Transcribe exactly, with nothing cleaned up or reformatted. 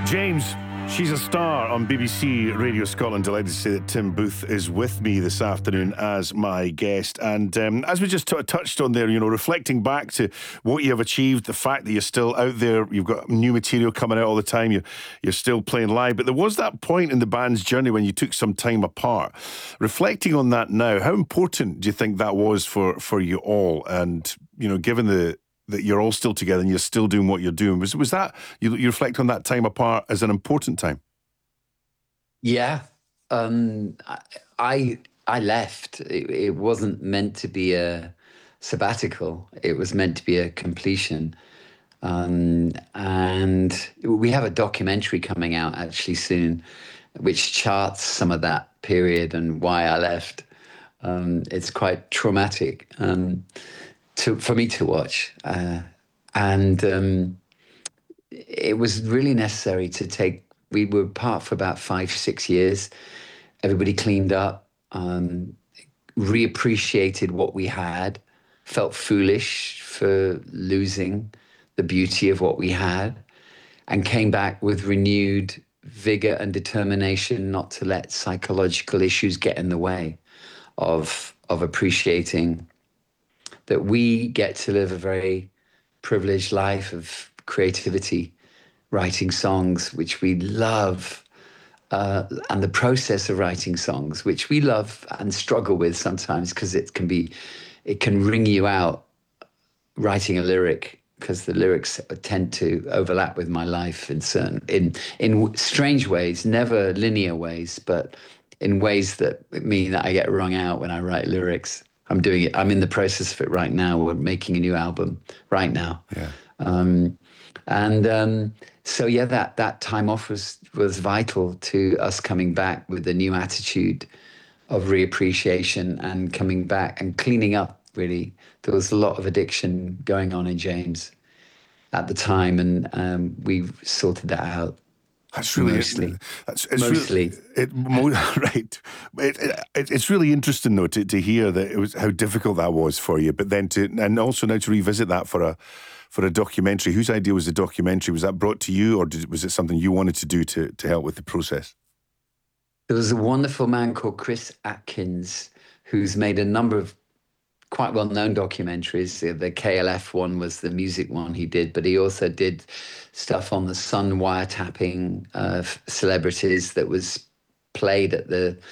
James, she's a star on B B C Radio Scotland. Delighted to say that Tim Booth is with me this afternoon as my guest. And um, as we just t- touched on there, you know, reflecting back to what you have achieved, the fact that you're still out there, you've got new material coming out all the time, you're, you're still playing live. But there was that point in the band's journey when you took some time apart. Reflecting on that now, how important do you think that was for, for you all? And, you know, given the that you're all still together and you're still doing what you're doing. Was was that, you, you reflect on that time apart as an important time? Yeah. Um, I I left. It, it wasn't meant to be a sabbatical. It was meant to be a completion. Um, and we have a documentary coming out actually soon, which charts some of that period and why I left. Um, it's quite traumatic. Um, To, for me to watch. Uh, and um, it was really necessary to take, we were apart for about five, six years. Everybody cleaned up, um, reappreciated what we had, felt foolish for losing the beauty of what we had, and came back with renewed vigor and determination not to let psychological issues get in the way of, of appreciating that we get to live a very privileged life of creativity, writing songs, which we love, uh, and the process of writing songs, which we love and struggle with sometimes because it can be, it can wring you out writing a lyric because the lyrics tend to overlap with my life in certain, in, in strange ways, never linear ways, but in ways that mean that I get wrung out when I write lyrics. I'm doing it. I'm in the process of it right now. We're making a new album right now. Yeah. Um, and um, so, yeah, that that time off was was vital to us coming back with a new attitude of reappreciation and coming back and cleaning up, really. There was a lot of addiction going on in James at the time, and um, we sorted that out. That's really mostly. That's, it's mostly, really, it, mo- right. It, it, it's really interesting though to, to hear that it was how difficult that was for you, but then to and also now to revisit that for a for a documentary. Whose idea was the documentary? Was that brought to you, or did, was it something you wanted to do to to help with the process? There was a wonderful man called Chris Atkins who's made a number of quite well-known documentaries. The K L F one was the music one he did, but he also did stuff on the Sun wiretapping uh, celebrities that was played at the